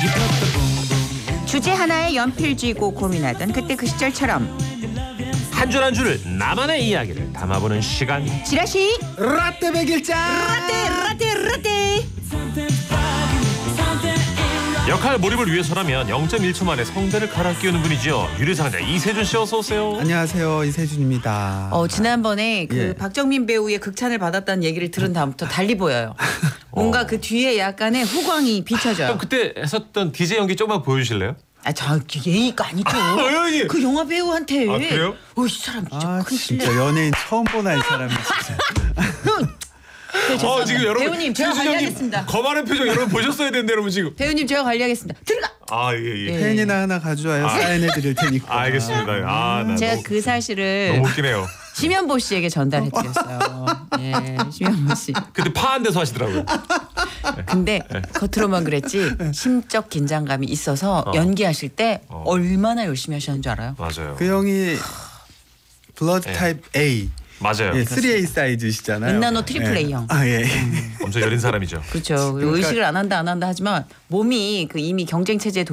주제 하나에 연필 쥐고 고민하던 그때 그 시절처럼 한 줄 한 줄을 나만의 이야기를 담아보는 시간. 지라시 라떼 백일장. 라떼 역할 몰입을 위해서라면 0.1초 만에 성대를 갈아 끼우는 분이죠. 유리상자 이세준 씨 어서 오세요. 안녕하세요, 이세준입니다. 지난번에 그 예. 박정민 배우의 극찬을 받았다는 얘기를 들은 다음부터 달리 보여요. 뭔가 그 뒤에 약간의 후광이 비춰져요. 그럼 그때 했었던 DJ 연기 조금만 보여주실래요? 저 예의가 아니죠. 형님. 그 영화 배우한테. 아, 그래요? 이 사람 진짜 큰 진짜 실례. 연예인 처음 보나 이 사람이 진짜. 지금 여러분 배우님 제가 최수정 님 관리하겠습니다. 거만한 표정 여러분 보셨어야 되는데 여러분 지금. 배우님 제가 관리하겠습니다. 들어가. 예. 예. 펜이나 하나 가져와요. 사인해 드릴 테니까. 알겠습니다. 나 제가 너무, 그 사실을 너무 웃기네요. 심현보 씨에게 전달해드렸어요. 예, 심현보 씨. 근데 파한 데서 하시더라고요. 근데 겉으로만 그랬지 심적 긴장감이 있어서 연기하실 때 얼마나 열심히 하셨는 줄 알아요? 맞아요. 그 형이 블러드 타입 A. 맞아요. 예, 3A 사이즈시잖아요. 은나노 트리플 A형. 예. 엄청 여린 사람이죠. 그렇죠. 그리고 의식을 안 한다 하지만 몸이 그 이미 경쟁 체제에